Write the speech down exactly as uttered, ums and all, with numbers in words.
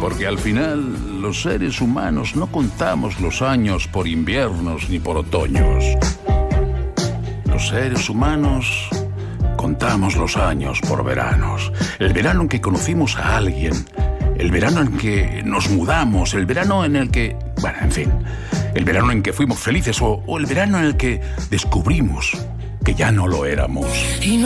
Porque al final los seres humanos no contamos los años por inviernos ni por otoños. Los seres humanos contamos los años por veranos. El verano en que conocimos a alguien, el verano en que nos mudamos, el verano en el que... Bueno, en fin, el verano en que fuimos felices o, o el verano en el que descubrimos que ya no lo éramos.